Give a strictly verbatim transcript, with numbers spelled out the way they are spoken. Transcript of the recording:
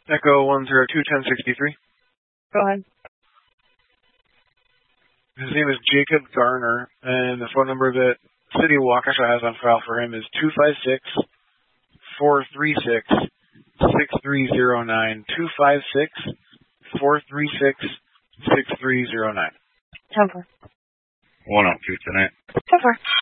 Echo one zero two ten sixty-three. Go ahead. His name is Jacob Garner, and the phone number that City of Waukesha has on file for him is two five six, four three six, six three zero nine. two five six, four three six, six three zero nine. ten four. one oh two tonight. ten four.